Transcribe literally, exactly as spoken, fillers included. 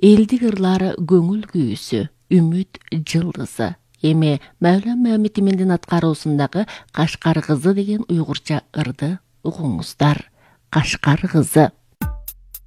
Элдик ырлары көңүл күйүүсү, үмүт жылдызы. Эми Мәулен Мәмит Иминдин аткаруусундагы Кашкар кызы деген уйгурча ырды угуңуздар. Кашкар кызы.